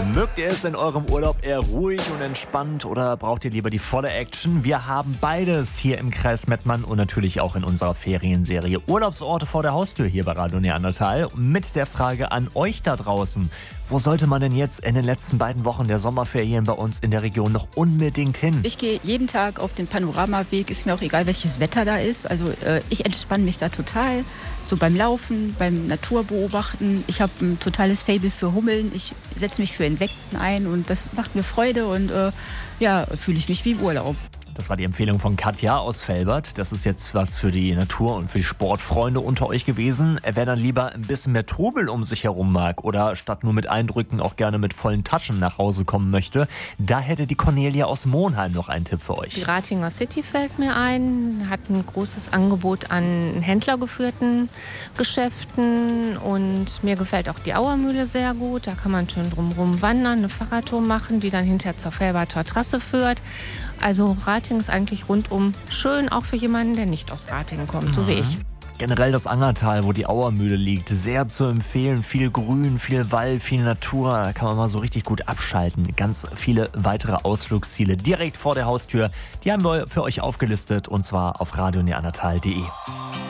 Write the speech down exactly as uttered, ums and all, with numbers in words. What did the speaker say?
Mögt ihr es in eurem Urlaub eher ruhig und entspannt oder braucht ihr lieber die volle Action? Wir haben beides hier im Kreis Mettmann und natürlich auch in unserer Ferienserie Urlaubsorte vor der Haustür hier bei Radio Neandertal mit der Frage an euch da draußen. Wo sollte man denn jetzt in den letzten beiden Wochen der Sommerferien bei uns in der Region noch unbedingt hin? Ich gehe jeden Tag auf den Panoramaweg, ist mir auch egal, welches Wetter da ist. Also äh, ich entspanne mich da total, so beim Laufen, beim Naturbeobachten. Ich habe ein totales Faible für Hummeln, ich setze mich für Insekten ein und das macht mir Freude und äh, ja, fühle ich mich wie im Urlaub. Das war die Empfehlung von Katja aus Velbert. Das ist jetzt was für die Natur- und für die Sportfreunde unter euch gewesen. Wer dann lieber ein bisschen mehr Trubel um sich herum mag oder statt nur mit Eindrücken auch gerne mit vollen Taschen nach Hause kommen möchte, da hätte die Cornelia aus Monheim noch einen Tipp für euch. Die Ratinger City fällt mir ein, hat ein großes Angebot an händlergeführten Geschäften und mir gefällt auch die Auermühle sehr gut. Da kann man schön drumherum wandern, eine Fahrradtour machen, die dann hinterher zur Velberter Trasse führt. Also Ratingen ist eigentlich rundum schön, auch für jemanden, der nicht aus Ratingen kommt, so wie ich. Generell das Angertal, wo die Auermühle liegt, sehr zu empfehlen. Viel Grün, viel Wald, viel Natur. Da kann man mal so richtig gut abschalten. Ganz viele weitere Ausflugsziele direkt vor der Haustür. Die haben wir für euch aufgelistet und zwar auf radio neandertal punkt de.